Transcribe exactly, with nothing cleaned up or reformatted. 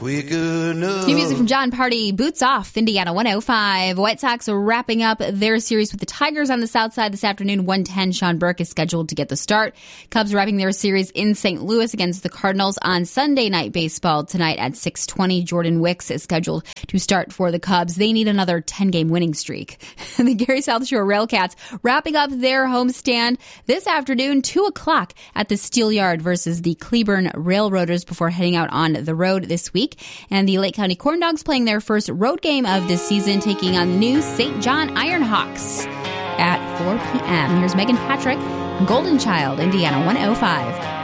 New music from John Party, Boots Off, Indiana one oh five. White Sox are wrapping up their series with the Tigers on the south side this afternoon. one ten, Sean Burke is scheduled to get the start. Cubs wrapping their series in Saint Louis against the Cardinals on Sunday Night Baseball tonight at six twenty. Jordan Wicks is scheduled to start for the Cubs. They need another ten-game winning streak. The Gary South Shore Railcats wrapping up their homestand this afternoon, two o'clock at the Steelyard versus the Cleburne Railroaders before heading out on the road this week. And the Lake County Corn Dogs playing their first road game of this season, taking on the new Saint John Ironhawks at four p.m. Here's Megan Patrick, Golden Child, Indiana one oh five.